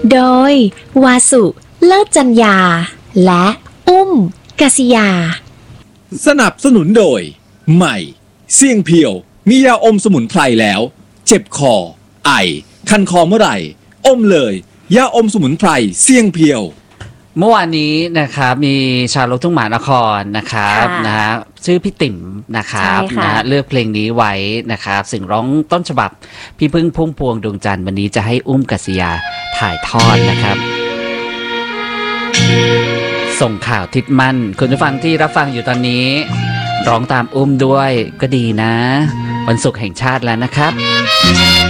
โดยวาสุเลิศจัญญาและอุ้มกษิยาสนับสนุนโดยใหม่เสี่ยงเพียวมียาอมสมุนไพรแล้วเจ็บคอไอคันคอเมื่อไหร่อมเลยยาอมสมุนไพรเสี่ยงเพียวเมื่อวานนี้นะครับมีชาวลูกทุ่งมหานครนะครับนะฮะชื่อพี่ติ๋มนะครับนะเลือกเพลงนี้ไว้นะครับสิ่งร้องต้นฉบับพี่พึ่งพุ่มพวงดวงจันทร์วันนี้จะให้อุ้มกษิยาถ่ายทอดนะครับส่งข่าวทิศมั่นคุณผู้ฟังที่รับฟังอยู่ตอนนี้ร้องตามอุ้มด้วยก็ดีนะวันศุกร์แห่งชาติแล้วนะครับ